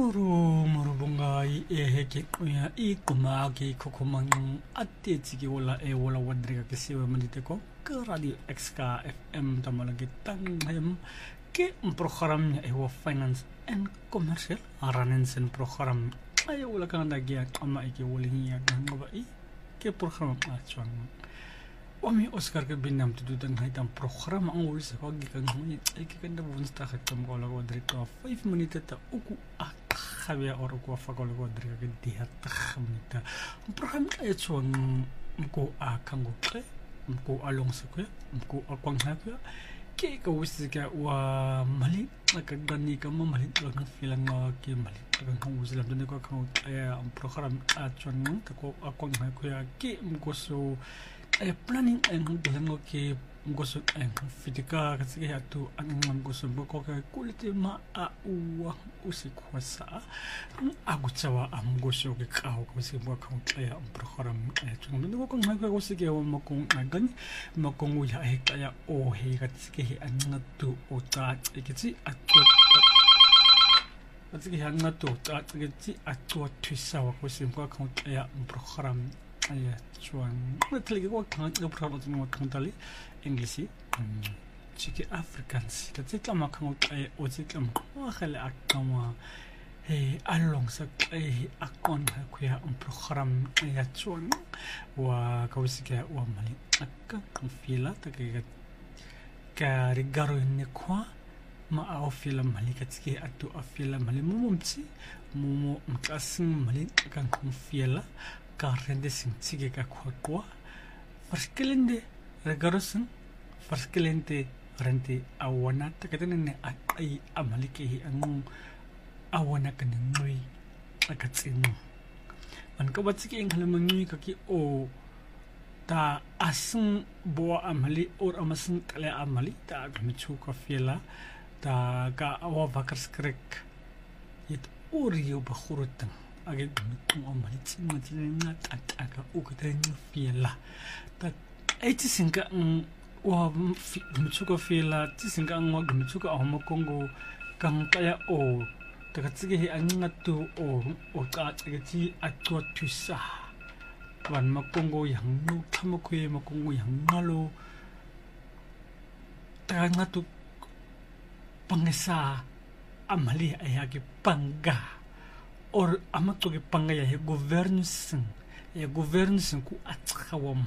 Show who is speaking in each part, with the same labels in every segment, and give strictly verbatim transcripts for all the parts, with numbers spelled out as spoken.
Speaker 1: Moro moro bongai e heke kuya I kumaki kokomang ate tiki wala e wala wadriga ke siwa manite ko ke radio X K F M tamalagi tanghayam ke program nya e wa finance and commercial aranen sen program ay wala kang nagya ama ike wala niya ngaba I ke program atchang Omi Oscar ke binam tu dan haitam program ang ulis ko gikan ngani ike kanda bunsta khatam ko la wadriga five minutes ta uku Javier or ko fa ko ko dre ke dia takhmita program ay chuan mko a kango kre mko along se ko mko akwang ha ko ke ko wisika wa mali ka gani ka mali ko ng filang ke mali ka ng uzlam dun ko kan ay program a chuan ta ko akwang ha ko ya ke mko so ay planning ang bilang ke Ngoso ang fitika kasi atu ang ngoso boko ka kulite ma a uwa usikwasa agu tsawa am ngoso ke kaw ko si boko kaya ang program ay tungo ndo ko ngaka ko sige wa makong agan makong uya ay kaya o he ka sige ang ngatu o ta ikiti atu kasi ang ngatu ta ikiti atu twisawa ko si boko kaya ang program ay chuan matali ko kan ang program ng tali English chiki Africans tatitla makang ay otitla mo khala akama eh along sa eh akon kuya ang program ay chuan wa kawsika wa mali akka ang fila takiga ka rigaro ni kwa ma au fila mali katski atu afila mali mumumti mumo mkasing mali kan fila ka rende sing chiki ka kwa kwa farskilende regarosan farskilente rente awana takatene ai amalike ang awana kanengui akatsino man ka batsiki ang halamangui kaki o ta asung boa amali or amasung kale amali ta gamichu ka fiela ta ka awa vakarskrek yet uriyo bakhurutang age gamitu amali tsinga at aga ukatenya fiela ta Eti singa ang wa gumchuka fila ti singa ang wa gumchuka ahmo kongo kang kaya o tagatsige ang ngatu o o ka tsige atwa tusa wan makongo yang nu thamokwe makongo yang ngalo ta ngatu pangesa amali ayagi panga or amato ge panga ya governance ya governance ku atkhawam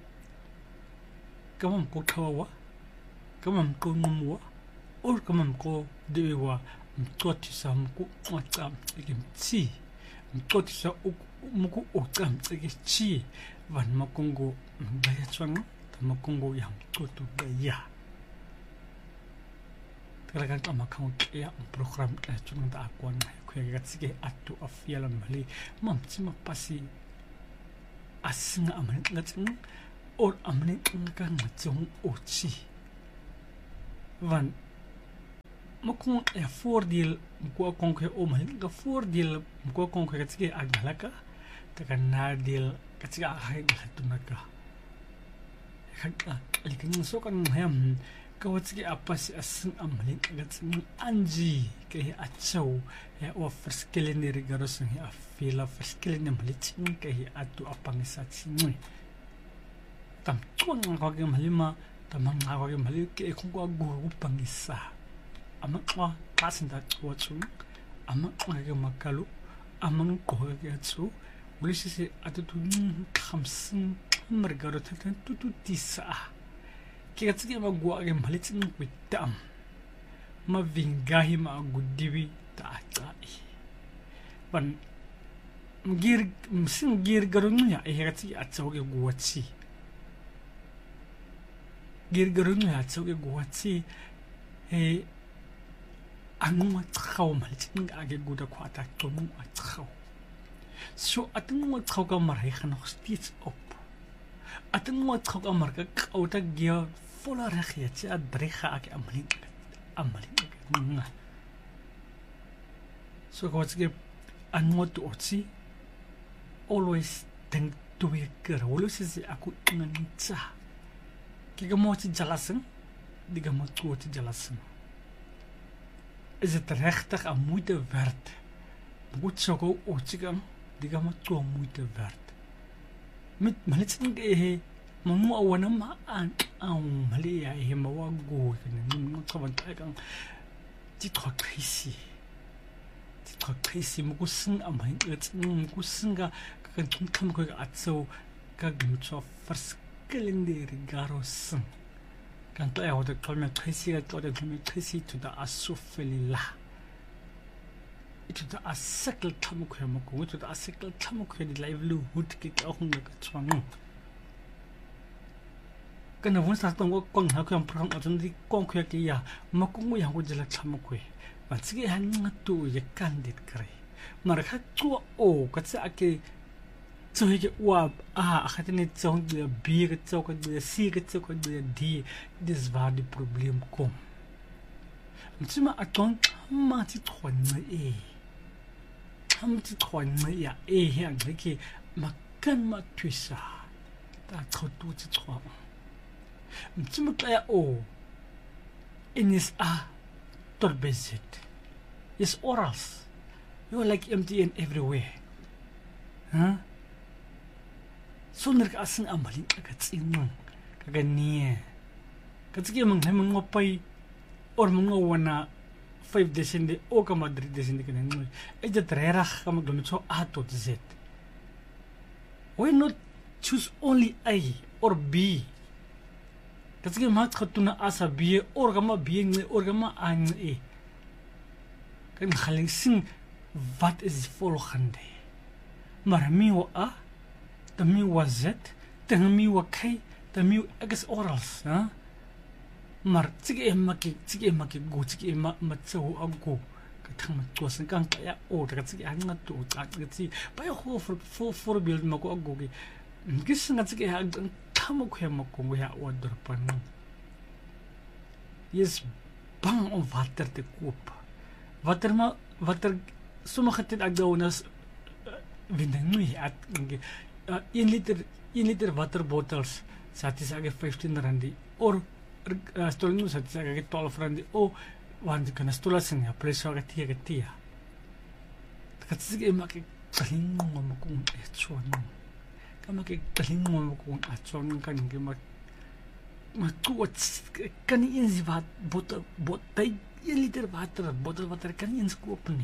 Speaker 1: Kamam ko tawa, kamam ko numwa, or kamam ko dewa mtoti sa mku mwata mtsege mti, mtoti sa mku ota mtsege chi, van makongo mbaya chwanga, ta makongo ya mtoto gaya. Talagang ka makang kaya ang program kaya chwanga ta akwan na kuya gatsige atu afiyala mali, mam tsima pasi asinga amalit ngatsing, or amne nga ngachong ochi van makung e voordeel mko konke o mal ga voordeel mko konke katsige agalaka taka nadeel katsige ahay gatunaka hakka likin so kan hayam kawatsige apas asin amle gatsin anji ke achaw ya o forskelene rigaros ni afila forskelene malitin ke atu apangisa tsinui tam chuan nga ke malima tamang nga ke mali ke kung ko guru pangisa ama kwa pasinda chuachung ama nga ke makalu amang ko ke chu ulisi se atutu khamsin margaro tatan tutu tisa ke gatsige magwa ke mali tsin kwitam ma vingahi ma gudiwi ta tai ban gir msin gir garunya e gatsige atsaw ke guachi Girgarun ya tsoge guatsi e anu atkhau malching age guda kwata tomu atkhau so atnu atkhau ka marai khana stitch up atnu atkhau ka marka kauta gia fola rakhia cha adrekha age amli amli nga so kwatsge anu to otsi always think to be good always is aku ngancha Kika mo ti jalasen, diga mo tuo ti jalasen. Is het rechtig aan moeite waard Bukutshoko uchigang diga matwa muite vert. Mit malitsin ge mamu awana ma an au malia he mawago kene no tsaban tagang ti twa krisi. Ti twa krisi mukusing amai et mukusinga ka kam ko atso ka gumcho verschillende regaros. Kan to ya de kolme krisi ga to de kolme krisi to da asufela. Itu da asekkel tamuk hemako, itu da asekkel tamuk he di live lu hut ki auch ng tswang. Kana won sa tong ko kong ha ko am prang atun di kong ko ki ya makung ya ko jela tamuk he. Ba sige han nga tu ye candid kre. Mar kha tu o ka tsa ke so he wa a khat ne tsong de bi ke tsok ko de si ke tsok ko de di dis va di problem kom. Mtsima atong ma ti tron e. Ham ti tron ya e he ke makan ma twisa. Ta khotu ti tron. Mtsima ka o inis a torbezit. Is orals. You're like empty and everywhere. Huh? So ner ka asing amali ka tsinong ka ganie. Ka tsige mang hai mang ngopai or mga wana five days hindi o ka Madrid days hindi ka nangyoy. E jat rerach ka maglumit so ato Z. Why not choose only A or B? Kasi ka mat ka na asa B or ka ma B or ka ma A ng E. Kan haling sing wat is volgende. Marami wa A, tami wa Z, tami wa K, tami wa X orals. Ha? Mar sige maki sige maki go sige ma matso ago katang matwas kang kaya o daga sige hanga to tak sige pa ho for for for build mako ago gi gis nga sige hag tamo ko mako ya order pan yes bang on water te koop water ma water sumakhatit agaw nas vindanui at one liter one liter water bottles sa tisage fifteen randi or Uh, stolnu sa tsaka ke twelve rand o wan kana stola singa preso ka tia ka tia katsige ma ke kalingo mo kung etsuan kama ke kalingo mo kung atsuan kan ke ma ma tuot kan inzi vat bot bot tai liter water bottle water kan ins kopni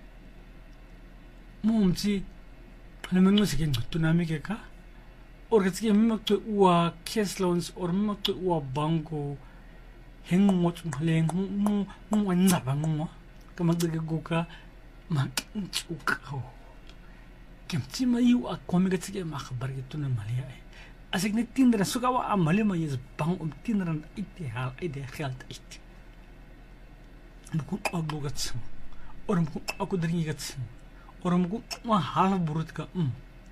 Speaker 1: momji hanemno sigen tunami ke ka Orgatsige mimakto ua keslons or mimakto ua bango hengot maleng mu mu anza bango kamagdaga guka magtsukaw kimchi mayu a komigatsige makabar ito na malia asig na tindra sukawa a malima yes bang um tindra ite hal ide geld ite mukut agugats or mukut akudringigats or mukut ma hal burut ka um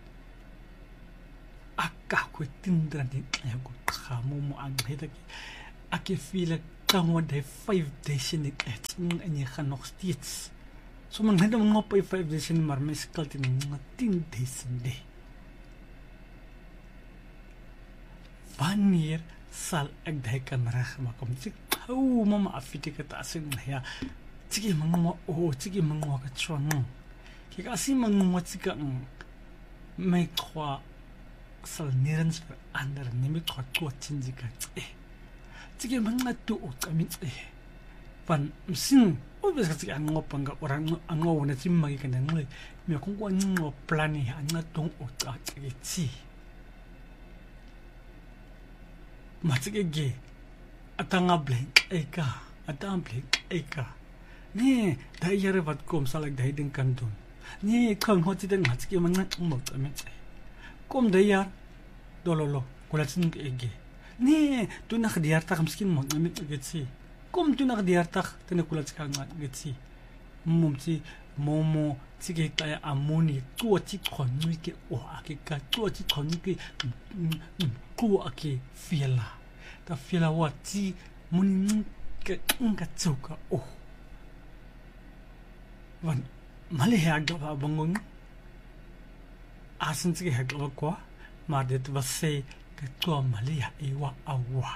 Speaker 1: Aka ko tindran din ya ko khamo mo ang hita ki ake feel tangwa de five days in it and you can nog steeds so man henda mo pa five days in mar meskal tin mga ten days de one year sal ag dai kamera ma kom tik au mama afiti ka ta sin ya sige mga o sige mga ka chuan ki kasi mga tsika may kwa sal nirens for under nimit kwa kwa chinjika eh sige mga tu o kami eh pan sin o bes ka sige ang ngopanga orang ang ngo na timmagi kana ngoi me kung kwa ngo plani ang tong o ta sige chi ma sige ge atanga blank eka atang blank eka ne dayare vat kom salag dai din kandun ne kan hoti den ma sige mga mo ta me Kom dayar dololo kulatsin ege ne tu nak diyar tak miskin mo namit getsi kom tu nak diyar tak tene kulatska ngat getsi mumti momo tsige kaya amoni tu ti khonni ke o akika tu ti khonni ke tu ake fiela ta fiela wati mun ke nga tsuka o wan mali ha ga bangon asin sige haglo ko mardet vasse ke to malia ewa awa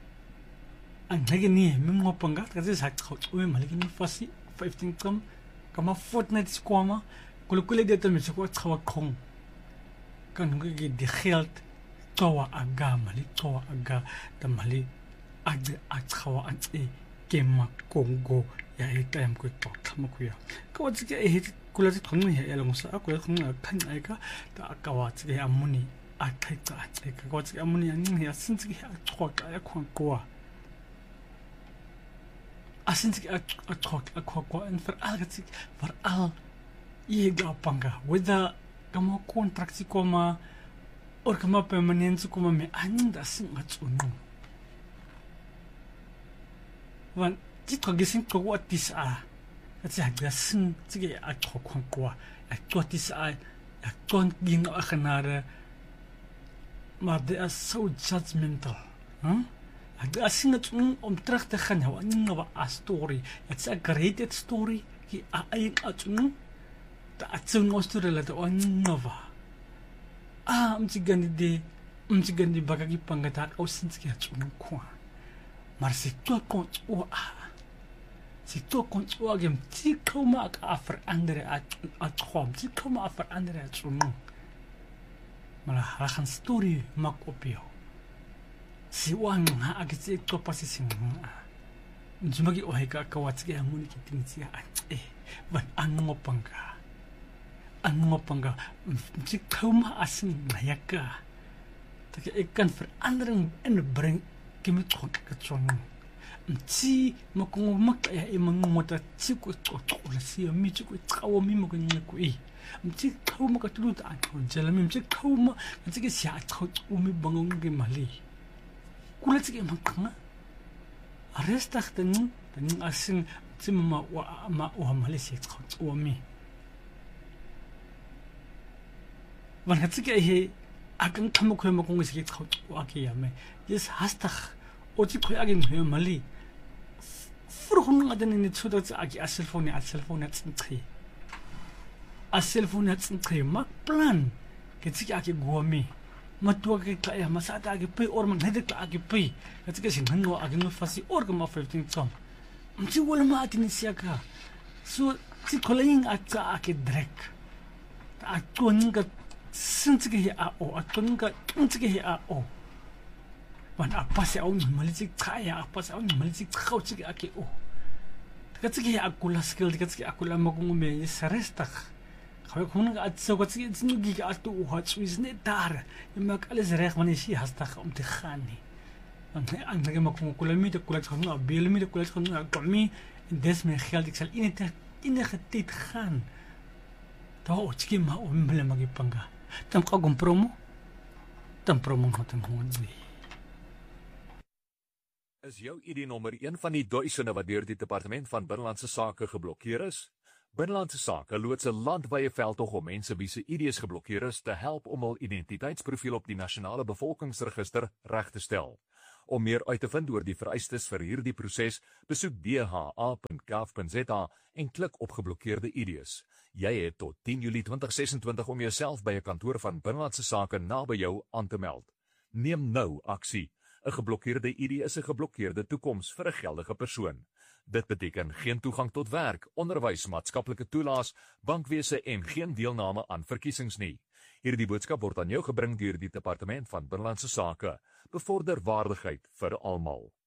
Speaker 1: ang nagini mimo pangat kasi sa khot ume maliki ni fasi fifteen kam kama Fortnite skwama kulukule deta misiko tsawa kong kan ngige di geld tsawa aga mali tsawa aga ta mali ade atsawa ante kema kongo ya ita yam ko kama kuya ko tsike e kula tsong he ya long sa ko khong kan ai ka ta akawa tsike amuni athaitsa tsike ko tsike amuni ya ning ya sintsike ya tsoka ya khong ko asintsike a tsoka a ko en veral tsike veral ye gapanga whether kama kontrakti koma or kama permanent koma me anida singa tsono wan titro gisin ko what this a ati agda sin tige a tokon ko a totis a a ton ging a khanara maar they are so judgmental huh agda sin tsun om terug te gaan nou in a story it's a created story ki a ai a tsun ta atsun osturela to onova ah mtigandi de mtigandi bakaki pangata o sintsiki atsun ko maar si to kon o a si to kon o agem ti koma ka verandere at at khom ti koma verandere atsun mala hakan story makopio si wang ha agitsi to pasising njumagi o heka ka watsi amuni kitingsi a e van angopanga angopanga si koma asin mayaka tak ek kan verandering inbring kimi tot ka tson mti makungu makaya e mangota tsiku tot ola si mi tsiku tsawo mi mo kan ku e mti koma ka tulut a to jela mi mti koma mti si a tot u mi bangong ge mali kula tsike makanga arresta khten tan asin tsimma wa ma wa mali si tot u mi wan hat sich he agan kamo ko mo kong sig tsaw agi yame yes hastach oji ko agi he mali furhun ngaden ni tsuda agi a cellphone a cellphone tsintri a cellphone tsintri mak plan ke sich agi gomi matwa ke ka ya masada agi pe or man hede ka agi pe hat sich sin hango agi no fasi or ma fifteen tsom mti wala ma atini siaka so ti koling atsa agi drek ta tuninga sintsige he a o atunga tuntsige he a o wan apase au ni malisik tsaya apase au ni malisik tsautsige ake o tkatsige he akula skill tkatsige akula magungu me saresta khawe khuna atso katsige tsinugi ga atu o hatswis ne dar imak alles reg wanneer si hasta om te gaan nie want aan nage magungu kula mi te kula tskhona bil mi te kula tskhona kami des me geld ek sal enige enige tyd gaan daai tsiki ma o mbele magipanga tam kagum promo tam promo hotem hondi
Speaker 2: is jou I D nommer een van die duisende wat deur die Departement van Binnelandse Sake geblokkeer is. Binnelandse Sake loods 'n landwyse veldtog om mense wie se I D's geblokkeer is te help om hul identiteitsprofiel op die nasionale bevolkingsregister reg te stel. Om meer uit te vind oor die vereistes vir hierdie proses, besoek b h a punt gov punt z a en klik op geblokkeerde I D's. Jy het tot tien Julie twintig sesentwintig om jouself by 'n kantoor van Binnelandse Sake naby jou aan te meld. Neem nou aksie. 'n Geblokkeerde I D is 'n geblokkeerde toekoms vir 'n geldige persoon. Dit beteken geen toegang tot werk, onderwys, maatskaplike toelaas, bankwese en geen deelname aan verkiesings nie. Hierdie boodskap word aan jou gebring deur die Departement van Binnelandse Sake. Bevorder waardigheid vir almal.